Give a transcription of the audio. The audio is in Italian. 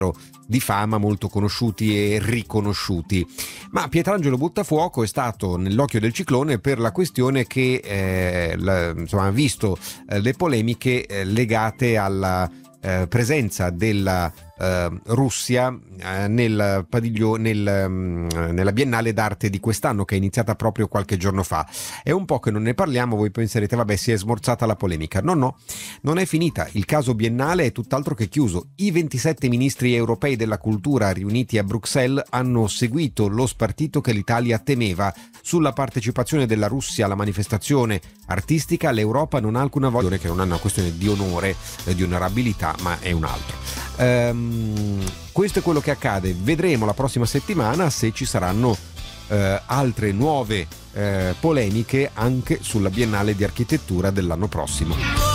di fama, molto conosciuti e riconosciuti. Ma Pietrangelo Buttafuoco è stato nell'occhio del ciclone per la questione che ha visto le polemiche legate alla presenza della Russia nella Biennale d'arte di quest'anno, che è iniziata proprio qualche giorno fa. È un po' che non ne parliamo, voi penserete vabbè, si è smorzata la polemica. No, non è finita. Il caso Biennale è tutt'altro che chiuso. I 27 ministri europei della cultura riuniti a Bruxelles hanno seguito lo spartito che l'Italia temeva sulla partecipazione della Russia alla manifestazione artistica. L'Europa non ha alcuna voglia, che non è una questione di onore, di onorabilità, ma è un altro. Questo è quello che accade. Vedremo la prossima settimana se ci saranno altre nuove polemiche anche sulla Biennale di Architettura dell'anno prossimo.